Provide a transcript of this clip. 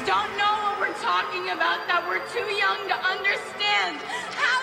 don't know what we're talking about, that we're too young to understand. How